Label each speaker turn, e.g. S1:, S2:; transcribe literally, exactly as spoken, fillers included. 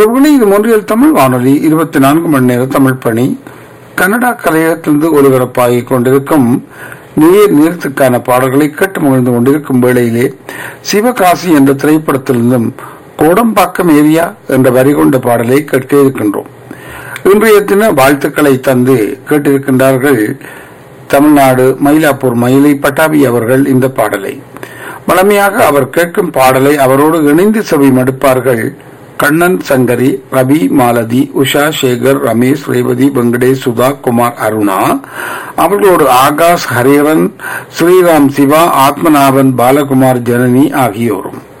S1: உறவுகளே, இது மொன்றியல் தமிழ் வானொலி இருபத்தி நான்கு மணி நேர தமிழ் பணி கனடா கலையகத்திலிருந்து ஒலிபரப்பாகிக் கொண்டிருக்கும் நீர் நீரத்துக்கான பாடல்களை கேட்டு மகிழ்ந்து கொண்டிருக்கும் வேளையிலே சிவகாசி என்ற திரைப்படத்திலிருந்தும் கோடம்பாக்கம் ஏரியா என்ற வரி கொண்ட பாடலை கேட்க இருக்கின்றோம். இன்றைய தின வாழ்த்துக்களை தந்து கேட்டிருக்கின்றார்கள் தமிழ்நாடு மயிலாப்பூர் மயிலை பட்டாபி அவர்கள். இந்த பாடலை வளமையாக அவர் கேட்கும் பாடலை அவரோடு இணைந்து செவி மடுப்பார்கள் கண்ணன், சங்கரி, ரவி, மாலதி, உஷா, சேகர், ரமேஷ், ரேவதி, வெங்கடேஷ், சுதா, குமார், அருணா. அவர்களோடு ஆகாஷ், ஹரிஹரன், ஸ்ரீராம், சிவா, ஆத்மநாபன், பாலகுமார், ஜனனி ஆகியோரும்.